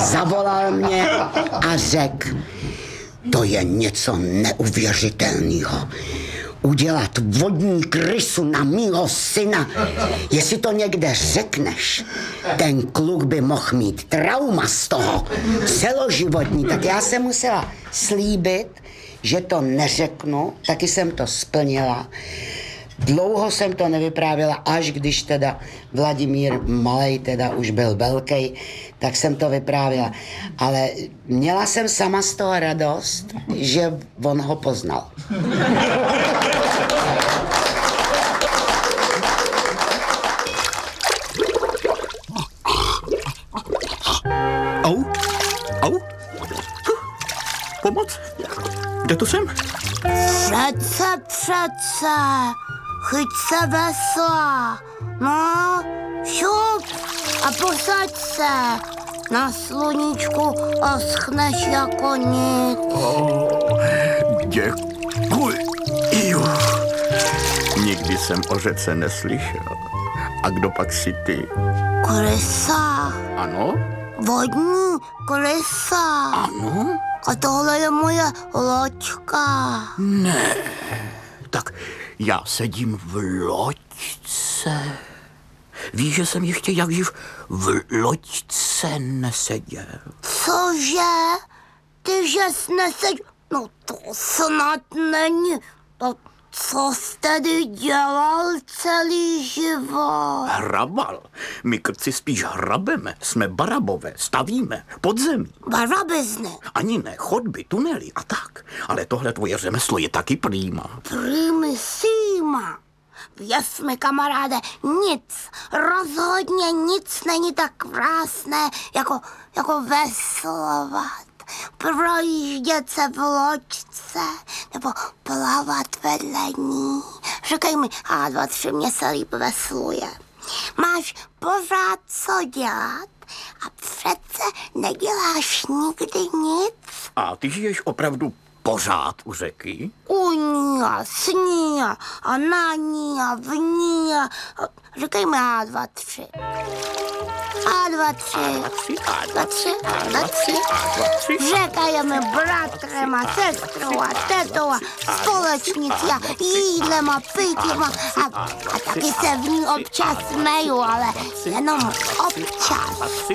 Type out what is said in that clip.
zavolal mě a řekl, to je něco neuvěřitelného. Udělat vodní krysu na mýho syna. Jestli to někde řekneš, ten kluk by mohl mít trauma z toho. Celoživotní. Tak já jsem musela slíbit, že to neřeknu. Taky jsem to splnila. Dlouho jsem to nevyprávěla, až když teda Vladimír malej teda už byl velký, tak jsem to vyprávěla. Ale měla jsem sama z toho radost, že on ho poznal. Au, au, pomoc, kde to jsem? Přece, chyť se vesla, no, šup a posaď se, na sluníčku a schneš jako nic. Děkuji. Nikdy jsem o řece neslyšel. A kdo pak si ty? Krysa. Ano? Vodní krysa. Ano? A tohle je moje loďka. Ne. Tak já sedím v loďce. Víš, že jsem ještě jak živ v loďce neseděl. Cože? Ty, že jsi neseděl? No to snad není. To co jsi tedy dělal celý život? Hrabal. My krci spíš hrabeme. Jsme barabové, stavíme, podzemí. Barabizny. Ani ne, chodby, tunely a tak. Ale tohle tvoje řemeslo je taky prýma. Primisíma. Věř mi, kamaráde, nic, rozhodně nic není tak krásné, jako veslovat, projíždět se v loďce nebo plavat vedle ní. Říkej mi, 2, 3, mě se líp vesluje. Máš pořád co dělat a přece neděláš nikdy nic. A ty žiješ opravdu pořád u řeky? U ní a s ní a na ní a v ní a říkej mi A, 2, 3. A, 2, 3. A, 2, 3. A, 2, 3. Řekajeme bratrem a sestrou a tetou a společnicí a jídlem a pitím a taky se v ní občas smeju, ale jenom občas.